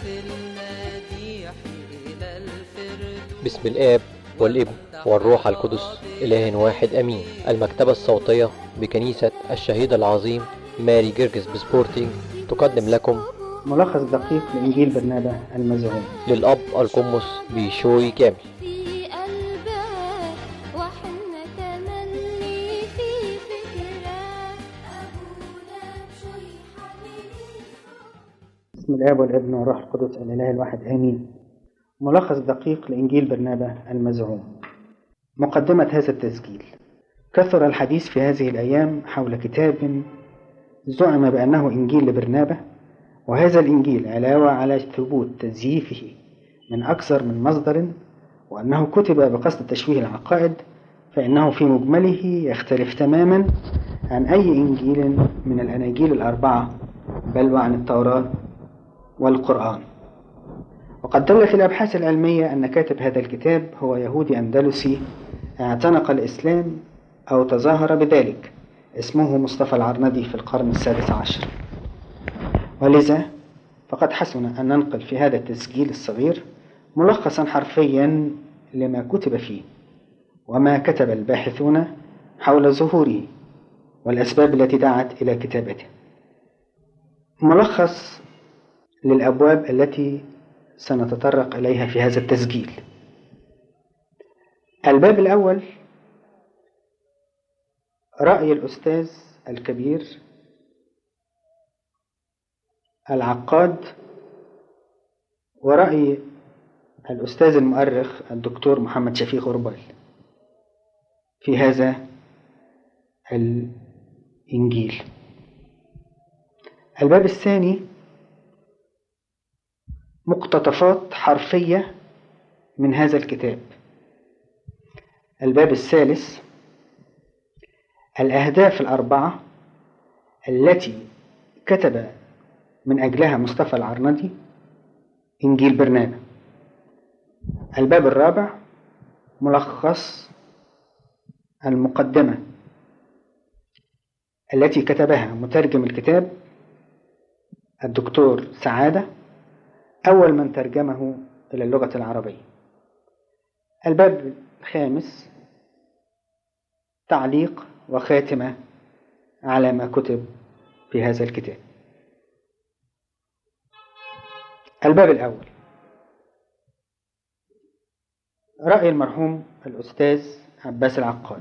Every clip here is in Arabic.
بسم الآب والابن والروح القدس إله واحد أمين. المكتبة الصوتية بكنيسة الشهيد العظيم ماري جرجس بسبورتينج تقدم لكم ملخص دقيق لإنجيل برنابا المزعوم للأب القمص بشوي كامل. بسم الآب والابن والروح القدس الإله الواحد آمين. ملخص دقيق لإنجيل برنابا المزعوم. مقدمة هذا التسجيل: كثر الحديث في هذه الأيام حول كتاب زعم بأنه إنجيل لبرنابا، وهذا الإنجيل علاوة على ثبوت تزييفه من أكثر من مصدر، وأنه كتب بقصد تشويه العقائد، فإنه في مجمله يختلف تماما عن أي إنجيل من الأناجيل الأربعة، بل وعن التوراة والقرآن. وقد دلت الأبحاث العلمية أن كاتب هذا الكتاب هو يهودي أندلسي اعتنق الإسلام أو تظاهر بذلك، اسمه مصطفى العرندي في القرن السادس عشر. ولذا فقد حسن أن ننقل في هذا التسجيل الصغير ملخصا حرفيا لما كتب فيه وما كتب الباحثون حول ظهوره والأسباب التي دعت إلى كتابته. ملخص للأبواب التي سنتطرق إليها في هذا التسجيل. الباب الأول: رأي الأستاذ الكبير العقاد ورأي الأستاذ المؤرخ الدكتور محمد شفيق غربال في هذا الإنجيل. الباب الثاني: مقتطفات حرفية من هذا الكتاب. الباب الثالث: الأهداف الأربعة التي كتب من أجلها مصطفى العرندي إنجيل برنابا. الباب الرابع: ملخص المقدمة التي كتبها مترجم الكتاب الدكتور سعادة، أول من ترجمه إلى اللغة العربية. الباب الخامس: تعليق وخاتمة على ما كتب في هذا الكتاب. الباب الأول: رأي المرحوم الأستاذ عباس العقاد.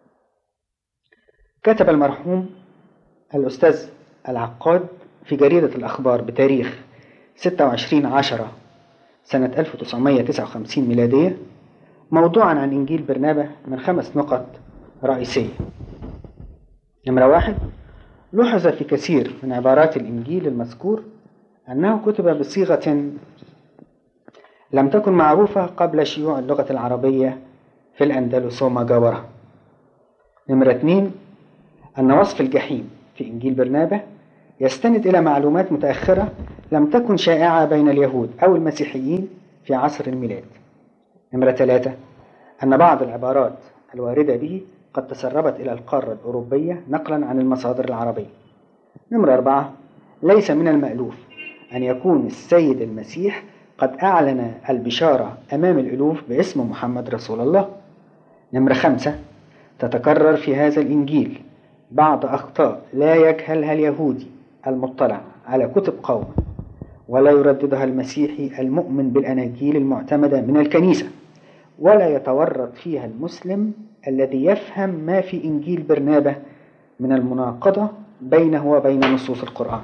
كتب المرحوم الأستاذ العقاد في جريدة الأخبار بتاريخ 26/10 سنة 1959 ميلادية موضوعا عن إنجيل برنابا من 5 نقط رئيسية. نمرة 1: لوحظ في كثير من عبارات الإنجيل المذكور أنه كتب بصيغة لم تكن معروفة قبل شيوع اللغة العربية في الأندلس وما جاورها. نمرة 2: أن وصف الجحيم في إنجيل برنابا يستند إلى معلومات متأخرة لم تكن شائعة بين اليهود أو المسيحيين في عصر الميلاد. نمرة 3: أن بعض العبارات الواردة به قد تسربت إلى القارة الأوروبية نقلا عن المصادر العربية. نمرة 4: ليس من المألوف أن يكون السيد المسيح قد أعلن البشارة أمام الألوف باسم محمد رسول الله. نمرة 5: تتكرر في هذا الإنجيل بعض أخطاء لا يجهلها اليهودي المطلع على كتب قوم ولا يرددها المسيحي المؤمن بالأناجيل المعتمدة من الكنيسة، ولا يتورط فيها المسلم الذي يفهم ما في إنجيل برنابا من المناقضة بينه وبين نصوص القرآن.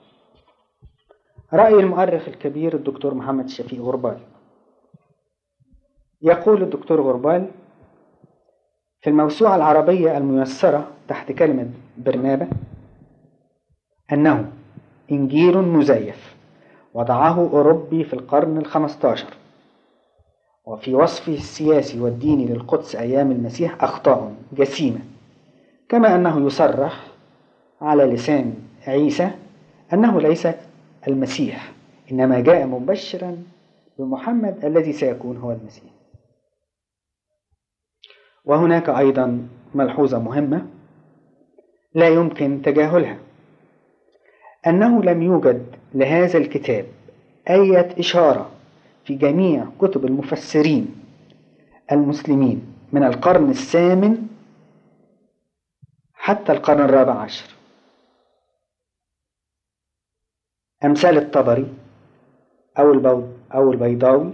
رأي المؤرخ الكبير الدكتور محمد شفيق غربال. يقول الدكتور غربال في الموسوعة العربية الميسرة تحت كلمة برنابا أنه إنجيل مزيف وضعه أوروبي في القرن ال15، وفي وصفه السياسي والديني للقدس أيام المسيح أخطاء جسيمة، كما أنه يصرح على لسان عيسى أنه ليس المسيح، إنما جاء مبشرا بمحمد الذي سيكون هو المسيح. وهناك أيضا ملحوظة مهمة لا يمكن تجاهلها، أنه لم يوجد لهذا الكتاب أي إشارة في جميع كتب المفسرين المسلمين من القرن الثامن حتى القرن الرابع عشر، أمثال الطبري أو البيضاوي،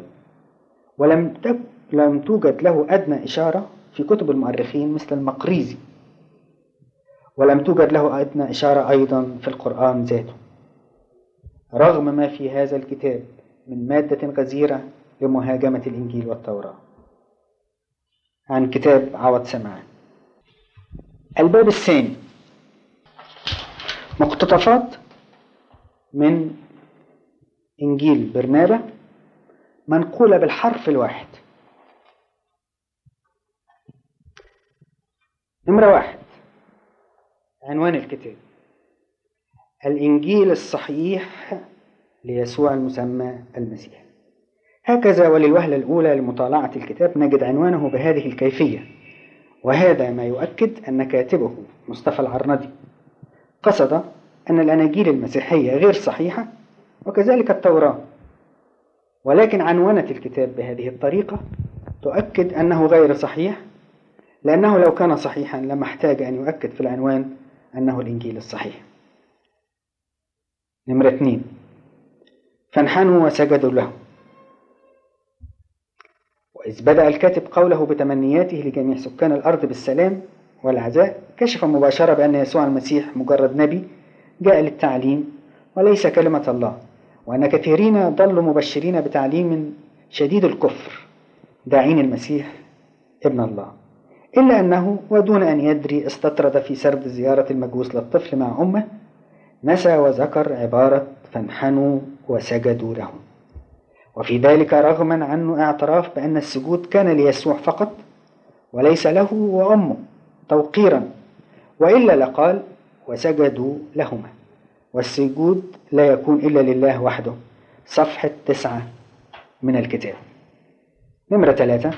لم توجد له أدنى إشارة في كتب المؤرخين مثل المقريزي، ولم توجد له أدنى إشارة أيضا في القرآن ذاته، رغم ما في هذا الكتاب من مادة غزيرة لمهاجمة الإنجيل والتوراة. عن كتاب عوض سمعان. الباب الثاني، مقتطفات من إنجيل برنابا منقولة بالحرف الواحد. نمرة 1، عنوان الكتاب: الإنجيل الصحيح ليسوع المسمى المسيح. هكذا وللوهلة الأولى لمطالعة الكتاب نجد عنوانه بهذه الكيفية، وهذا ما يؤكد أن كاتبه مصطفى العرندي قصد أن الأناجيل المسيحية غير صحيحة وكذلك التوراة، ولكن عنونت الكتاب بهذه الطريقة تؤكد أنه غير صحيح، لأنه لو كان صحيحا لما احتاج أن يؤكد في العنوان أنه الإنجيل الصحيح. نمرة 2، فانحنوا وسجدوا له. وإذ بدأ الكاتب قوله بتمنياته لجميع سكان الأرض بالسلام والعزاء، كشف مباشرة بأن يسوع المسيح مجرد نبي جاء للتعليم وليس كلمة الله، وأن كثيرين ضلوا مبشرين بتعليم شديد الكفر داعين المسيح ابن الله، إلا أنه ودون أن يدري استطرد في سرد زيارة المجوس للطفل مع أمه، نسى وذكر عبارة فانحنوا وسجدوا له، وفي ذلك رغما عنه اعتراف بأن السجود كان ليسوع فقط وليس له وأمه توقيرا، وإلا لقال وسجدوا لهما، والسجود لا يكون إلا لله وحده. صفحة 9 من الكتاب. نمرة 3،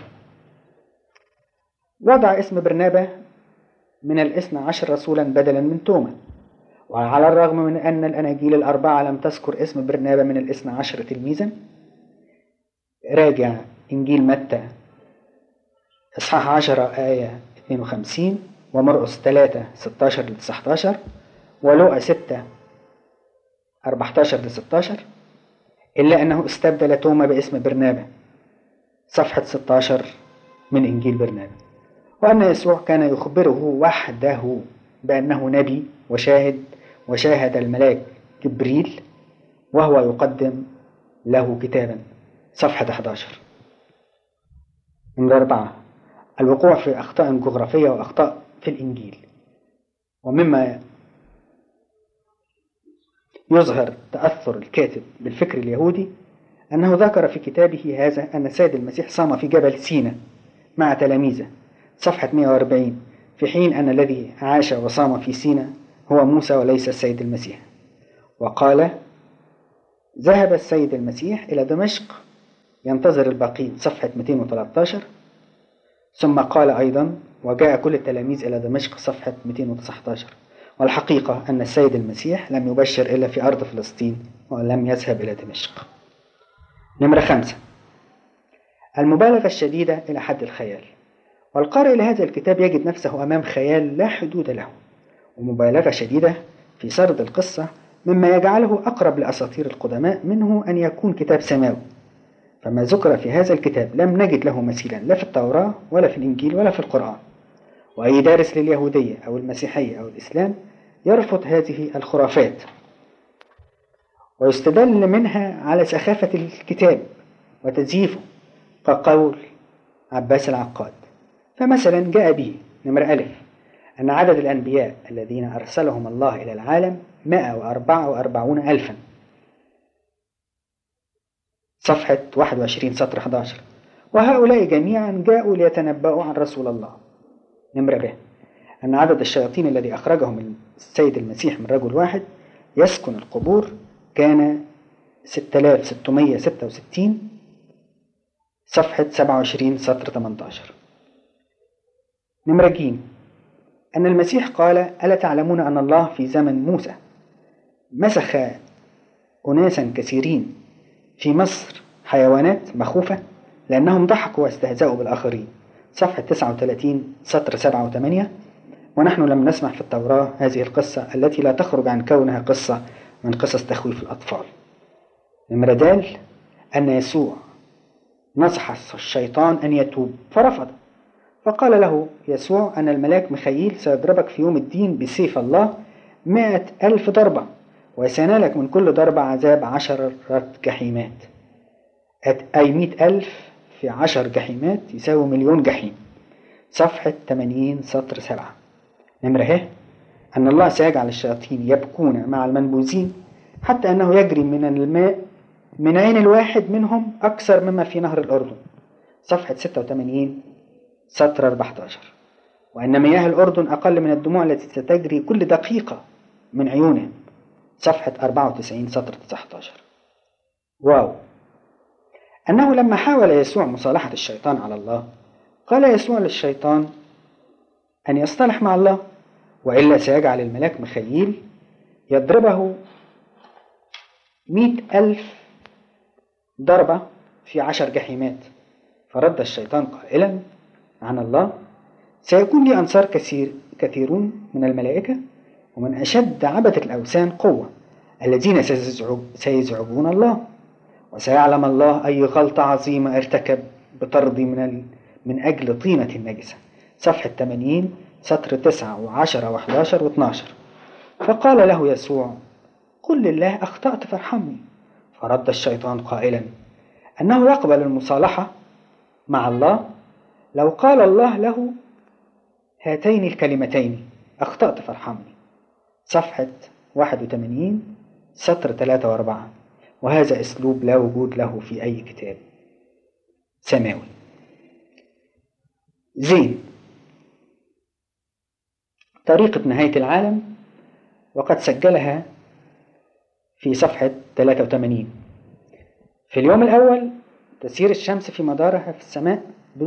وضع اسم برنابا من 12 رسولا بدلا من توما، وعلى الرغم من أن الأناجيل الأربعة لم تذكر اسم برنابا من 12 تلميذا، راجع إنجيل متى إصحاح 10 آية 52، ومرقس 3 16-19، ولوقا 6 14-16، إلا أنه استبدل توما باسم برنابا. صفحة 16 من إنجيل برنابا. وأن يسوع كان يخبره وحده بأنه نبي وشاهد الملاك جبريل وهو يقدم له كتابا. صفحة 11. نمرة 4، الوقوع في أخطاء جغرافية وأخطاء في الإنجيل. ومما يظهر تأثر الكاتب بالفكر اليهودي أنه ذكر في كتابه هذا أن السيد المسيح صام في جبل سينا مع تلاميذه. صفحة 140، في حين أن الذي عاش وصام في سينا هو موسى وليس السيد المسيح. وقال ذهب السيد المسيح إلى دمشق ينتظر الباقين. صفحة 213. ثم قال أيضا وجاء كل التلاميذ إلى دمشق. صفحة 219. والحقيقة أن السيد المسيح لم يبشر إلا في أرض فلسطين ولم يذهب إلى دمشق. نمرة 5، المبالغة الشديدة إلى حد الخيال. والقارئ لهذا الكتاب يجد نفسه أمام خيال لا حدود له ومبالغة شديدة في سرد القصة، مما يجعله أقرب لأساطير القدماء منه أن يكون كتاب سماوي. فما ذكر في هذا الكتاب لم نجد له مثيلا لا في التوراة ولا في الإنجيل ولا في القرآن. وأي دارس لليهودية أو المسيحية أو الإسلام يرفض هذه الخرافات ويستدل منها على سخافة الكتاب وتزييفه، كقول عباس العقاد. فمثلا جاء به نمرة 1 أن عدد الأنبياء الذين أرسلهم الله إلى العالم 144,000. صفحة 21 سطر 11. وهؤلاء جميعا جاءوا ليتنبأوا عن رسول الله. نمرة ب أن عدد الشياطين الذي أخرجهم السيد المسيح من رجل واحد يسكن القبور كان 6666. صفحة 27 سطر 18. نمرة ج أن المسيح قال ألا تعلمون أن الله في زمن موسى مسخ أناسا كثيرين في مصر حيوانات مخوفة لأنهم ضحكوا واستهزأوا بالآخرين. صفحة 39 سطر 7 و8. ونحن لم نسمع في التوراة هذه القصة التي لا تخرج عن كونها قصة من قصص تخويف الأطفال. نمرة د أن يسوع نصح الشيطان أن يتوب فرفض، فقال له يسوع أن الملاك ميخائيل سيضربك في يوم الدين بسيف الله 100,000 ضربة، وسينالك من كل ضربة عذاب 10 جحيمات، أي 100,000 في 10 جحيمات يساوي 1,000,000 جحيم. صفحة 80 سطر 7. نمرة ه أن الله سيجعل الشياطين يبكون مع المنبوذين حتى أنه يجري من الماء من عين الواحد منهم أكثر مما في نهر الأردن. صفحة 86 سطر 14. وأن مياه الأردن أقل من الدموع التي ستجري كل دقيقة من عيونهم. صفحة 94 سطر 19. واو. أنه لما حاول يسوع مصالحة الشيطان على الله، قال يسوع للشيطان أن يصطلح مع الله، وإلا سيجعل الملاك ميخائيل يضربه 100,000 ضربة في 10 جحيمات. فرد الشيطان قائلا عن الله: سيكون لي أنصار كثيرون من الملائكة ومن أشد عبدة الأوثان قوة، الذين سيزعجون الله، وسيعلم الله أي غلطة عظيمة ارتكب بطردي من أجل طينة النجسة. صفحة 80 سطر 9 و10 و11 و12. فقال له يسوع: قل لله أخطأت فارحمني. فرد الشيطان قائلا أنه يقبل المصالحة مع الله لو قال الله له هاتين الكلمتين: أخطأت فارحمني. صفحة 81 سطر 3 و4. وهذا أسلوب لا وجود له في أي كتاب سماوي. زين. طريقة نهاية العالم، وقد سجلها في صفحة 83. في اليوم الأول تسير الشمس في مدارها في السماء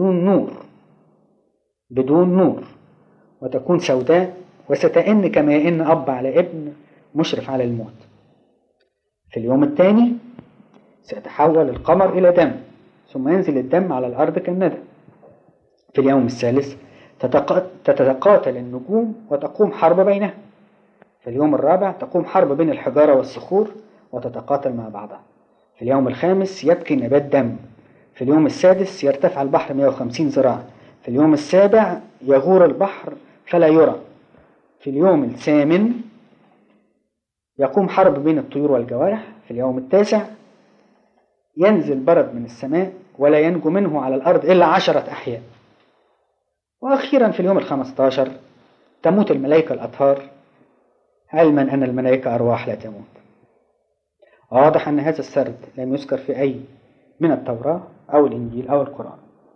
بدون نور وتكون سوداء، وستئن كما يئن أب على ابن مشرف على الموت. في اليوم الثاني سيتحول القمر إلى دم، ثم ينزل الدم على الأرض كالندى. في اليوم الثالث تتقاتل النجوم وتقوم حرب بينها. في اليوم الرابع تقوم حرب بين الحجارة والصخور وتتقاتل مع بعضها. في اليوم الخامس يبكي نبات دم. في اليوم السادس يرتفع البحر 150 ذراع. في اليوم السابع يغور البحر فلا يرى. في اليوم الثامن يقوم حرب بين الطيور والجوارح. في اليوم التاسع ينزل برد من السماء ولا ينجو منه على الأرض إلا 10 أحياء. وأخيرا في اليوم 15 تموت الملائكة الأطهار، علما أن الملائكة أرواح لا تموت. واضح أن هذا السرد لم يذكر في أي من التوراة أو الإنجيل أو القرآن.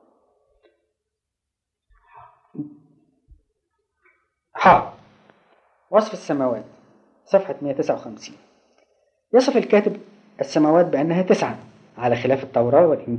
وصف السماوات. صفحة 159. يصف الكاتب السماوات بأنها 9 على خلاف التوراة والإنجيل